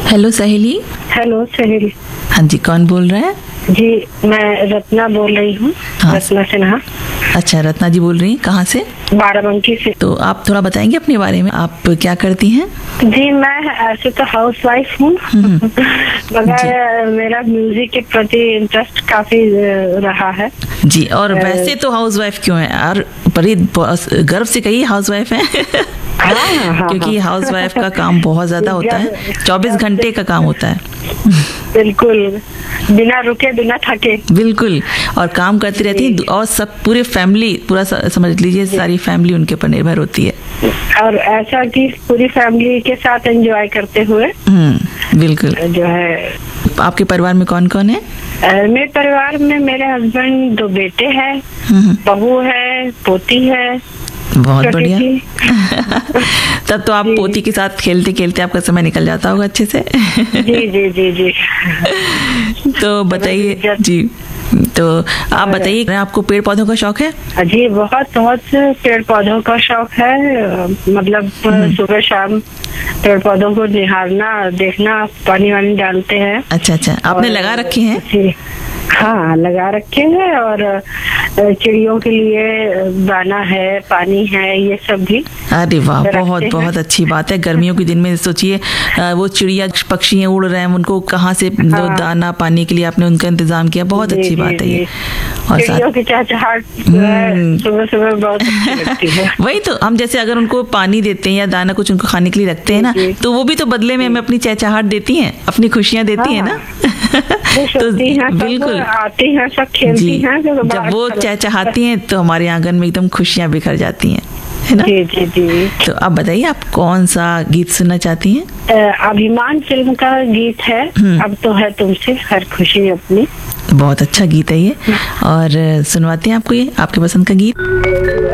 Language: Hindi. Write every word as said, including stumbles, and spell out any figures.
हेलो सहेली। हेलो सहेली। हाँ जी, कौन बोल रहा है? जी मैं रत्ना बोल रही हूँ। हाँ। रत्ना सिन्हा। अच्छा, रत्ना जी बोल रही हैं, कहाँ से? बाराबंकी से। तो आप थोड़ा बताएंगे अपने बारे में, आप क्या करती हैं? जी मैं ऐसे तो हाउस वाइफ हूँ मगर मेरा म्यूजिक के प्रति इंटरेस्ट काफी रहा है। जी, और वैसे तो हाउस वाइफ क्यों है? और बड़ी गर्व से कही हाउस वाइफ है हाँ, हाँ, क्योंकि हाँ। हाउस वाइफ का काम बहुत ज्यादा होता है, चौबीस घंटे का काम होता है। बिल्कुल, बिना रुके बिना थके। बिल्कुल, और काम करती रहती है, और सब पूरे फैमिली, पूरा समझ लीजिए सारी फैमिली उनके ऊपर निर्भर होती है। और ऐसा कि पूरी फैमिली के साथ एंजॉय करते हुए। हम्म, बिल्कुल। जो है, आपके परिवार में कौन कौन है? मेरे परिवार में मेरे हस्बैंड, दो बेटे हैं, बहू है, पोती है। बहुत बढ़िया तब तो आप पोती के साथ खेलते खेलते आपका समय निकल जाता होगा अच्छे से। जी जी जी जी तो बताइए जी, तो आप बताइए, आपको पेड़ पौधों का शौक है? जी बहुत बहुत पेड़ पौधों का शौक है। मतलब सुबह शाम पेड़ पौधों को निहारना, देखना, पानी वानी डालते हैं। अच्छा अच्छा, आपने लगा रखे हैं? जी हाँ, लगा रखे हैं। और चिड़ियों के लिए दाना है, पानी है, ये सब भी। अरे वाह, बहुत बहुत अच्छी बात है। गर्मियों के दिन में सोचिए, वो चिड़िया पक्षी उड़ रहे हैं, उनको कहाँ से हाँ। दाना पानी के लिए आपने उनका इंतजाम किया, बहुत अच्छी बात है ये। और चिड़ियों की चहचहाट सुबह सुबह बहुत अच्छी लगती है। वही तो, हम जैसे अगर उनको पानी देते हैं या दाना कुछ उनको खाने के लिए रखते हैं ना, तो वो भी तो बदले में हमें अपनी चहचहाट देती हैं, अपनी खुशियाँ देती हैं ना। तो बिल्कुल आती हैं, सब खेलती हैं। जब वो चहचहाती हैं तो हमारे आंगन में एकदम खुशियाँ बिखर जाती हैं, है ना? जी जी जी। तो आप बताइए, आप कौन सा गीत सुनना चाहती हैं? अभिमान फिल्म का गीत है, अब तो है तुमसे हर खुशी अपनी। बहुत अच्छा गीत है ये, और सुनवाते हैं आपको ये आपके पसंद का गीत।